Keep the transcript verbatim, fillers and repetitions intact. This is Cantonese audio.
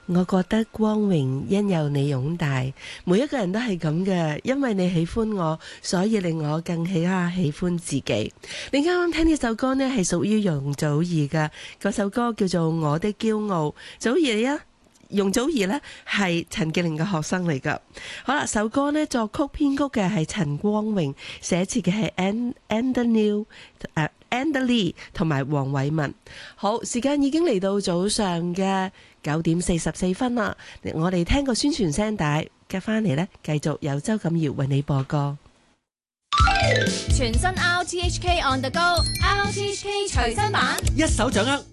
我覺得光榮因有你擁大，每一個人都係咁嘅，因為你喜歡我，所以令我更起下喜歡自己。你啱啱聽呢首歌呢，係屬於容祖兒嘅，嗰首歌叫做《我的驕傲》。祖兒啊，容祖兒呢係陳潔靈嘅學生嚟噶。好啦，首歌呢作曲編曲嘅係陳光榮，寫詞嘅係 And And New 誒 And Lee 同埋黃偉文。好，時間已經嚟到早上嘅九點四十四分啦，我哋聽個宣傳聲帶，跟翻嚟呢，繼續由周錦瑤為你播歌。 全新 R T H K On The Go，R T H K 隨身版， 一手掌握